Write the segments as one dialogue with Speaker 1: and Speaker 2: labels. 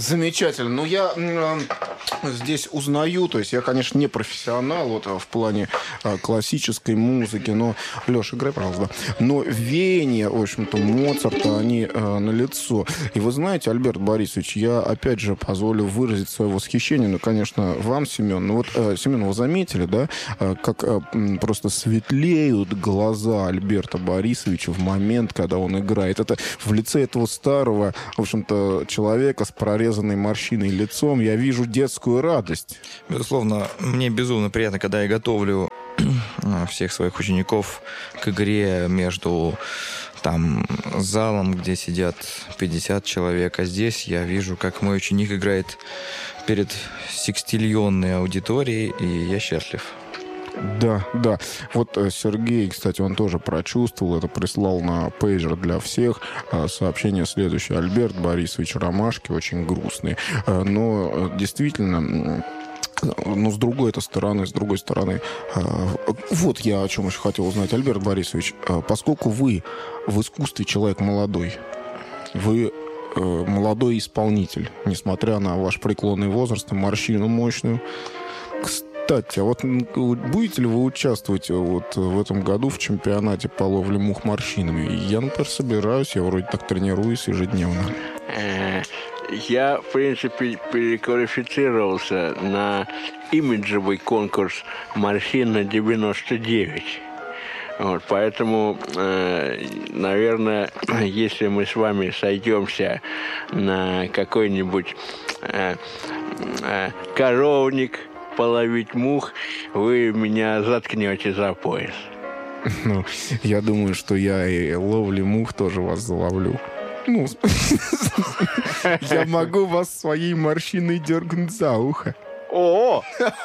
Speaker 1: Замечательно. Ну, я здесь узнаю, то есть я, конечно, не профессионал вот, в плане классической музыки, но, Леша, играй, пожалуйста, но веяния, в общем-то, Моцарта, они налицо. И вы знаете, Альберт Борисович, я, опять же, позволю выразить свое восхищение, ну, конечно, вам, Семен. Ну, вот, Семен, вы заметили, да, как просто светлеют глаза Альберта Борисовича в момент, когда он играет. Это в лице этого старого, в общем-то, человека с прорезанной морщиной лицом я вижу детскую радость.
Speaker 2: Безусловно, мне безумно приятно, когда я готовлю всех своих учеников к игре между там залом, где сидят 50 человек, а здесь я вижу, как мой ученик играет перед секстиллионной аудиторией, и я счастлив.
Speaker 1: Да, да. Вот Сергей, кстати, он тоже прочувствовал это, прислал на пейджер для всех сообщение следующее. Альберт Борисович, ромашки очень грустные. Но действительно... Но с другой стороны, вот я о чем еще хотел узнать. Альберт Борисович, поскольку вы в искусстве человек молодой, вы молодой исполнитель, несмотря на ваш преклонный возраст и морщину мощную. Кстати, а вот будете ли вы участвовать вот в этом году в чемпионате по ловле мух морщинами? Я, например, собираюсь, я вроде так тренируюсь ежедневно.
Speaker 3: Я, в принципе, переквалифицировался на имиджевый конкурс «Морщина 99». Вот, поэтому, наверное, если мы с вами сойдемся на какой-нибудь коровник половить мух, вы меня заткнете за пояс.
Speaker 1: Ну, я думаю, что я и ловли мух тоже вас заловлю. Ну, я могу вас своей морщиной дергнуть за ухо.
Speaker 3: О!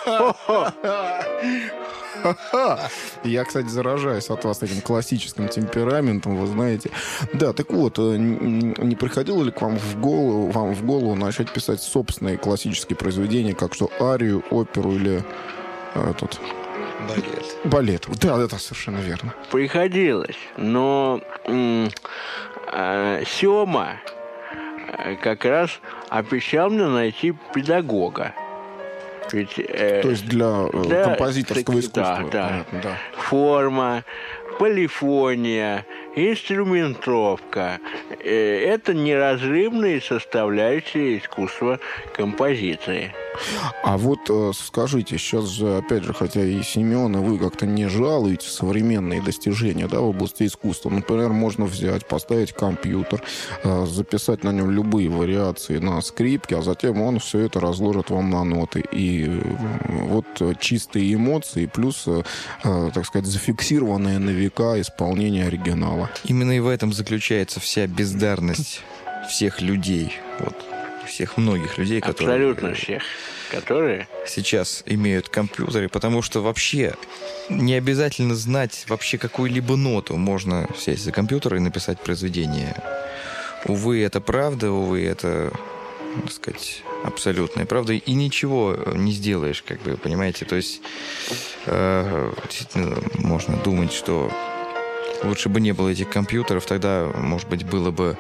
Speaker 1: Я, кстати, заражаюсь от вас этим классическим темпераментом, вы знаете. Да, так вот, не приходило ли к вам в голову начать писать собственные классические произведения, как что арию, оперу или этот... Балет. Да, это совершенно верно.
Speaker 3: Приходилось, но Сёма как раз обещал мне найти педагога. Ведь,
Speaker 1: то есть для композиторского искусства.
Speaker 3: Да. Форма, полифония, инструментовка – это неразрывные составляющие искусства композиции.
Speaker 1: А вот скажите, сейчас же, опять же, хотя и Семен, и вы как-то не жалуете современные достижения, да, в области искусства. Например, можно взять, поставить компьютер, записать на нем любые вариации на скрипке, а затем он все это разложит вам на ноты. И вот чистые эмоции плюс, так сказать, зафиксированное на века исполнение оригинала.
Speaker 2: Именно и в этом заключается вся бездарность всех людей, вот. Всех многих людей, которые...
Speaker 3: Абсолютно всех, которые...
Speaker 2: Сейчас имеют компьютеры, потому что вообще не обязательно знать вообще какую-либо ноту. Можно сесть за компьютер и написать произведение. Увы, это правда, увы, это, так сказать, абсолютная правда. И ничего не сделаешь, как бы, понимаете? То есть действительно можно думать, что лучше бы не было этих компьютеров, тогда, может быть, было бы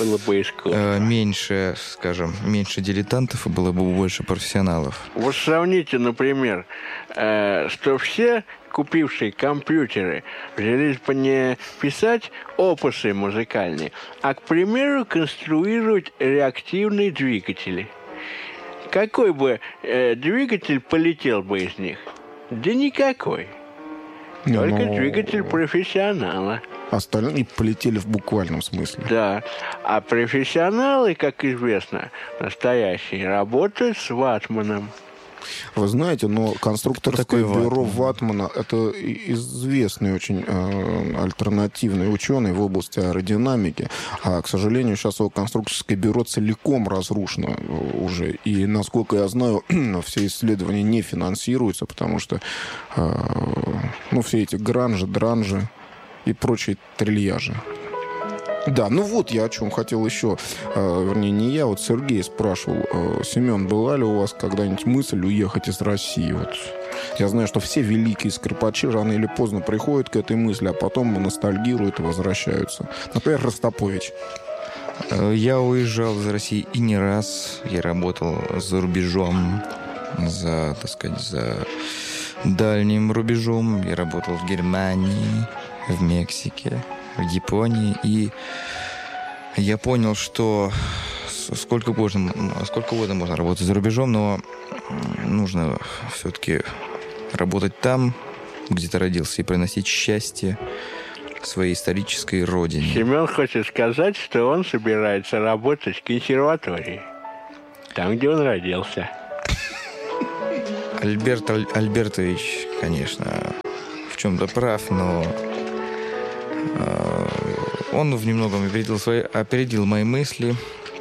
Speaker 2: меньше, скажем, меньше дилетантов и было бы больше профессионалов.
Speaker 3: Вот сравните, например, что все, купившие компьютеры, взялись бы не писать опусы музыкальные, а, к примеру, конструировать реактивные двигатели. Какой бы двигатель полетел бы из них? Да никакой. Только двигатель профессионала.
Speaker 1: Остальные полетели в буквальном смысле.
Speaker 3: Да. А профессионалы, как известно, настоящие, работают с ватманом.
Speaker 1: Вы знаете, но конструкторское бюро Ватмана – это известный очень альтернативный ученый в области аэродинамики. А, к сожалению, сейчас его конструкторское бюро целиком разрушено уже. И, насколько я знаю, все исследования не финансируются, потому что все эти гранжи, дранжи и прочие трильяжи. Да, ну вот я о чем хотел еще. Вернее, не я, вот Сергей спрашивал. Семен, была ли у вас когда-нибудь мысль уехать из России? Вот. Я знаю, что все великие скрипачи рано или поздно приходят к этой мысли, а потом ностальгируют и возвращаются. Например, Ростропович.
Speaker 2: Я уезжал из России и не раз. Я работал за рубежом, за дальним рубежом. Я работал в Германии, в Мексике, в Японии. И я понял, что сколько угодно можно работать за рубежом, но нужно все-таки работать там, где ты родился, и приносить счастье своей исторической родине.
Speaker 3: Семен хочет сказать, что он собирается работать в консерватории, там, где он родился.
Speaker 2: Альберт Альбертович, конечно, в чем-то прав, но он в немногом опередил мои мысли.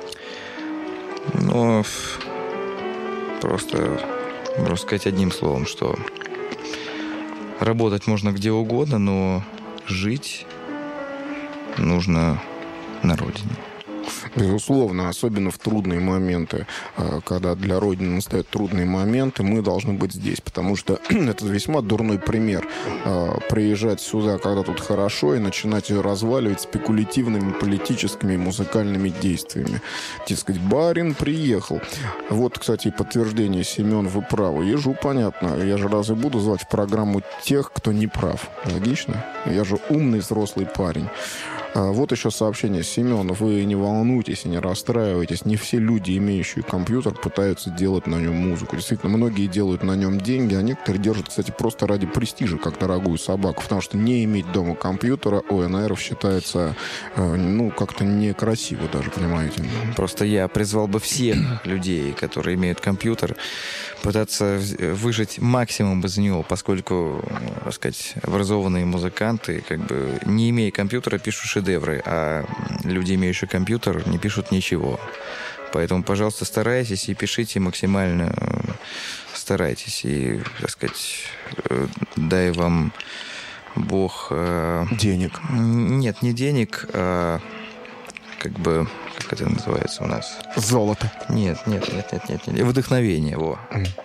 Speaker 2: Но просто можно сказать одним словом, что работать можно где угодно, но жить нужно на родине.
Speaker 1: Безусловно, особенно в трудные моменты, когда для Родины настают трудные моменты, мы должны быть здесь, потому что это весьма дурной пример. Приезжать сюда, когда тут хорошо, и начинать ее разваливать спекулятивными политическими и музыкальными действиями. Дескать, барин приехал. Вот, кстати, подтверждение, Семен, вы правы. Ежу понятно. Я же разве буду звать в программу тех, кто не прав? Логично? Я же умный взрослый парень. Вот еще сообщение. Семен, вы не волнуйтесь и не расстраивайтесь. Не все люди, имеющие компьютер, пытаются делать на нем музыку. Действительно, многие делают на нем деньги, а некоторые держат, кстати, просто ради престижа, как дорогую собаку. Потому что не иметь дома компьютера у ОНР считается, как-то некрасиво даже, понимаете?
Speaker 2: Просто я призвал бы всех людей, которые имеют компьютер, пытаться выжать максимум из него, поскольку, так сказать, образованные музыканты, не имея компьютера, пишут шедевры, а люди, имеющие компьютер, не пишут ничего. Поэтому, пожалуйста, старайтесь и пишите максимально, старайтесь. И, так сказать, дай вам Бог...
Speaker 1: Денег.
Speaker 2: Нет, не денег, а как это называется у нас?
Speaker 1: Золото.
Speaker 2: Нет. Вдохновение, во.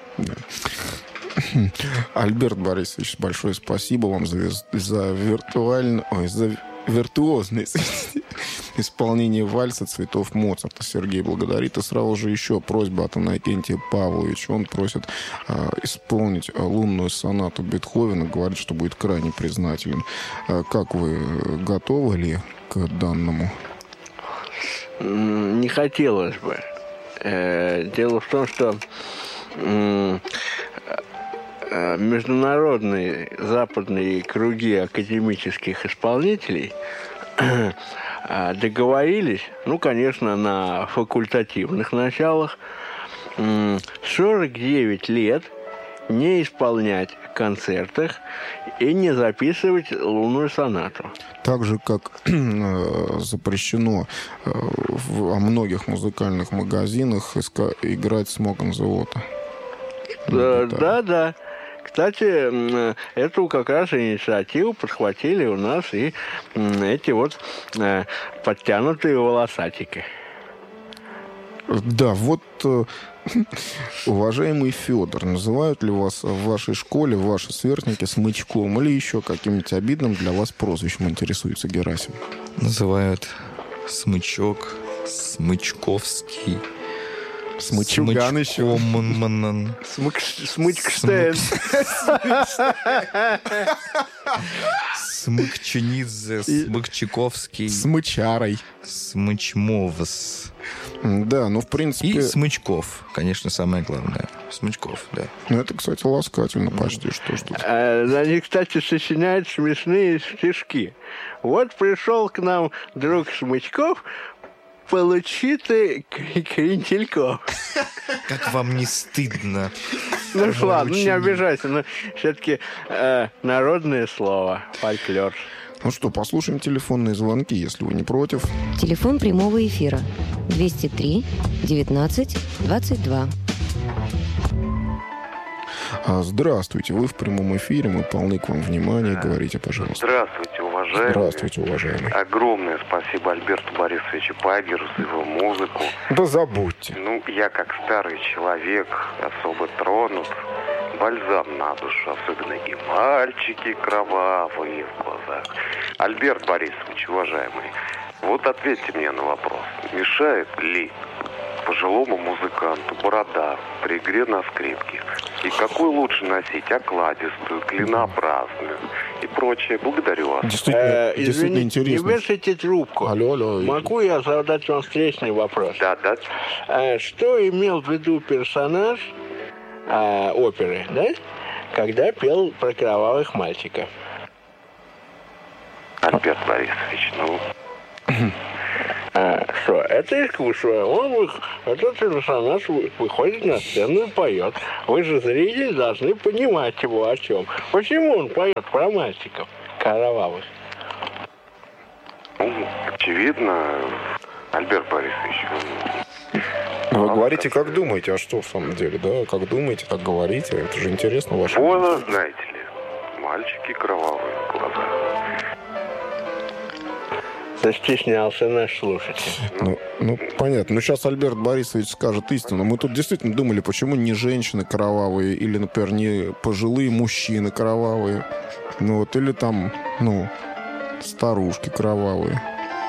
Speaker 1: Альберт Борисович, большое спасибо вам за виртуозное исполнение вальса «Цветов Моцарта». Сергей благодарит. И сразу же еще просьба от Иннокентия Павловича. Он просит исполнить лунную сонату Бетховена. Говорит, что будет крайне признателен. Как вы, готовы ли к данному?
Speaker 3: Не хотелось бы. Дело в том, что международные западные круги академических исполнителей договорились, конечно, на факультативных началах, 49 лет не исполнять в концертах и не записывать лунную сонату.
Speaker 1: Так же, как запрещено во многих музыкальных магазинах играть «Smoke on the Water».
Speaker 3: Да. Кстати, эту как раз инициативу подхватили у нас и эти подтянутые волосатики.
Speaker 1: Да, уважаемый Федор, называют ли вас в вашей школе ваши сверстники смычком или еще каким-нибудь обидным для вас прозвищем, интересуется Герасим?
Speaker 2: Называют смычок, смычковский.
Speaker 1: Смычуган еще.
Speaker 3: Смычкштейн.
Speaker 2: Смыкченидзе, Смыкчаковский.
Speaker 1: Смычарой.
Speaker 2: Смычмовс.
Speaker 1: Да, в принципе...
Speaker 2: И Смычков, конечно, самое главное. Смычков, да.
Speaker 1: Это, кстати, ласкательно почти что.
Speaker 3: Они, кстати, сочиняют смешные стишки. Вот пришел к нам друг Смычков, получи ты крентельков.
Speaker 2: Как вам не стыдно?
Speaker 3: Ладно, не обижайся, но все-таки народное слово, фольклор.
Speaker 1: Что, послушаем телефонные звонки, если вы не против.
Speaker 4: Телефон прямого эфира 203 19 22.
Speaker 1: Здравствуйте, вы в прямом эфире, мы полны к вам внимания, говорите, пожалуйста.
Speaker 5: Здравствуйте, уважаемый.
Speaker 1: Здравствуйте, уважаемый.
Speaker 5: Огромное спасибо Альберту Борисовичу Пагеру за его музыку.
Speaker 1: Да забудьте.
Speaker 5: Я как старый человек особо тронут. Бальзам на душу, особенно и мальчики кровавые в глазах. Альберт Борисович, уважаемый, Вот ответьте мне на вопрос. Мешает ли пожилому музыканту борода при игре на скрипке? И какую лучше носить? Окладистую, клинообразную и прочее? Благодарю вас.
Speaker 1: Действительно
Speaker 3: Извините,
Speaker 1: интересно.
Speaker 3: не вешайте трубку.
Speaker 1: Алло.
Speaker 3: Могу я задать вам встречный вопрос?
Speaker 5: Да.
Speaker 3: Что имел в виду персонаж оперы, да? Когда пел про кровавых мальчиков?
Speaker 5: Альберт Борисович,
Speaker 3: Что, это искусство. Этот персонаж выходит на сцену и поет. Вы же, зрители, должны понимать его о чем. Почему он поет про мальчиков кровавых?
Speaker 5: очевидно, Альберт Борисович.
Speaker 1: Вы говорите, как думаете, а что в самом деле, да? Как думаете, так говорите. Это же интересно ваше.
Speaker 5: Вон, знаете ли, мальчики кровавые глаза.
Speaker 3: Застеснялся наш слушатель.
Speaker 1: Ну, понятно. Ну, сейчас Альберт Борисович скажет истину. Мы тут действительно думали, почему не женщины кровавые, или, например, не пожилые мужчины кровавые, ну, вот, или там, старушки кровавые.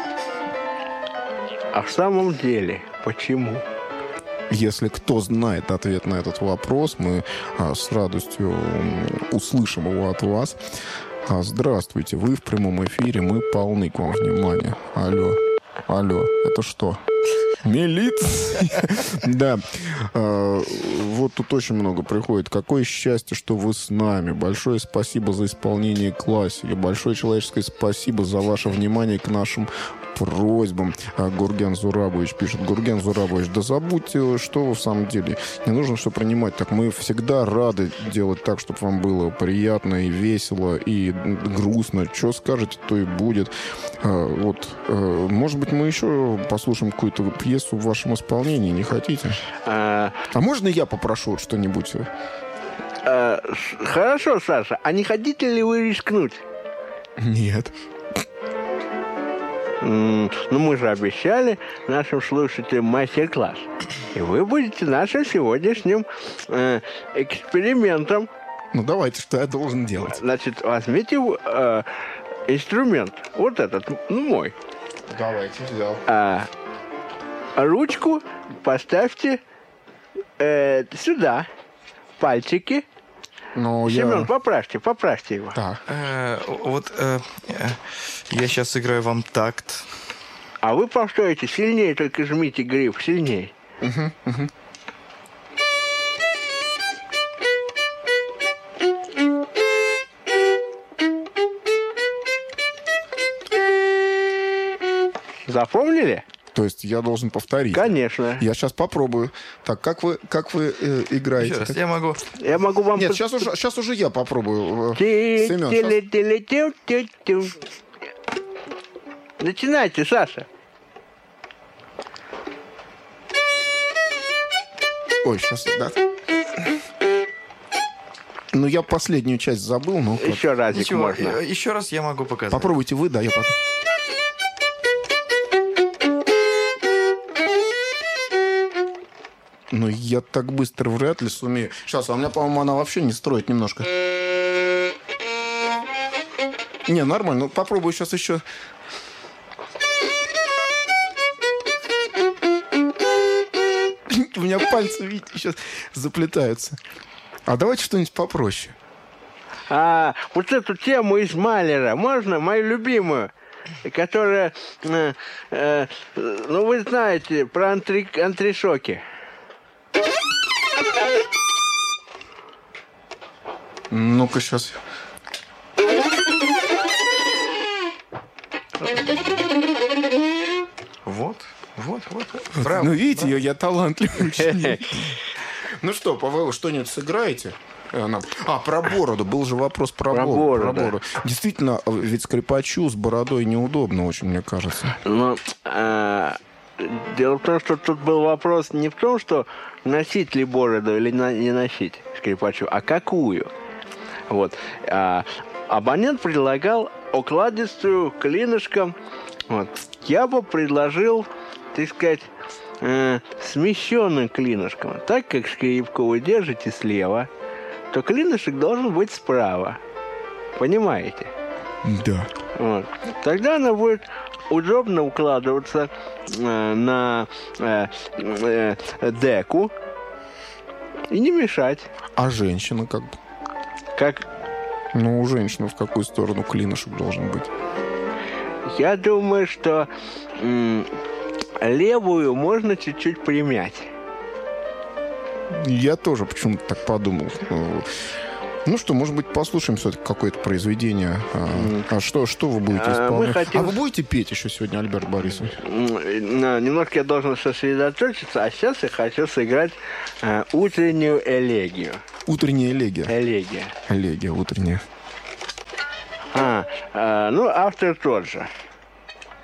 Speaker 3: А в самом деле, почему?
Speaker 1: Если кто знает ответ на этот вопрос, мы с радостью услышим его от вас. Здравствуйте, вы в прямом эфире, мы полны к вам внимания. Алло, это что? Милиция? Да. Вот тут очень много приходит. Какое счастье, что вы с нами. Большое спасибо за исполнение классики. Большое человеческое спасибо за ваше внимание к нашим просьбам. Гурген Зурабович пишет. Гурген Зурабович, да забудьте, что вы в самом деле. Не нужно все принимать так. Мы всегда рады делать так, чтобы вам было приятно и весело, и грустно. Что скажете, то и будет. Может быть, мы еще послушаем какую-то пьесу в вашем исполнении. Не хотите? А можно я попрошу что-нибудь?
Speaker 3: Хорошо, Саша. А не хотите ли вы рискнуть?
Speaker 1: Нет.
Speaker 3: Мы же обещали нашим слушателям мастер-класс. И вы будете нашим сегодняшним экспериментом.
Speaker 1: Давайте, что я должен делать?
Speaker 3: Значит, возьмите инструмент. Вот этот, мой.
Speaker 1: Давайте, взял.
Speaker 3: Ручку поставьте сюда. Пальчики. Семен, поправьте его.
Speaker 1: Так.
Speaker 2: Я сейчас сыграю вам такт.
Speaker 3: А вы постойте, сильнее только жмите гриф, сильнее.
Speaker 1: Угу.
Speaker 3: Запомнили?
Speaker 1: То есть я должен повторить?
Speaker 3: Конечно.
Speaker 1: Я сейчас попробую. Так, как вы играете?
Speaker 2: Еще раз, я могу вам...
Speaker 1: Нет, сейчас уже я попробую. Семен,
Speaker 3: сейчас... Начинайте, Саша.
Speaker 1: Ой, сейчас, да. Я последнюю часть забыл, но...
Speaker 3: Еще разик можно.
Speaker 2: Еще раз я могу показать.
Speaker 1: Попробуйте вы, да, я потом... Я так быстро вряд ли сумею. Сейчас, у меня, по-моему, она вообще не строит немножко. Не, нормально. Попробую сейчас еще. У меня пальцы, видите, сейчас заплетаются. А давайте что-нибудь попроще.
Speaker 3: Вот эту тему из Малера можно, мою любимую, которая, вы знаете, про антришоки.
Speaker 1: Ну-ка, сейчас.
Speaker 2: Вот. Браво.
Speaker 1: Видите, я талантливый ученик. Ну что, Павел, что-нибудь сыграете? Про бороду. Был же вопрос про бороду. Да. Действительно, ведь скрипачу с бородой неудобно очень, мне кажется.
Speaker 3: Дело в том, что тут был вопрос не в том, что носить ли бороду или не носить скрипачу, а какую. Вот. Абонент предлагал окладистую, клинышком. Вот. Я бы предложил, так сказать, смещенным клинышком. Так как скрипку вы держите слева, то клинышек должен быть справа. Понимаете?
Speaker 1: Да.
Speaker 3: Вот. Тогда она будет удобно укладываться на деку и не мешать.
Speaker 1: А женщина как бы?
Speaker 3: Как?
Speaker 1: Ну, у женщины в какую сторону клинышек должен быть?
Speaker 3: Я думаю, что левую можно чуть-чуть примять.
Speaker 1: Я тоже почему-то так подумал. Ну что, может быть, послушаем все-таки какое-то произведение. А что вы будете исполнять? А вы будете петь еще сегодня, Альберт Борисович?
Speaker 3: Немножко я должен сосредоточиться, а сейчас я хочу сыграть утреннюю элегию.
Speaker 1: Утренняя элегия?
Speaker 3: Элегия.
Speaker 1: Элегия утренняя.
Speaker 3: Ну, автор тот же.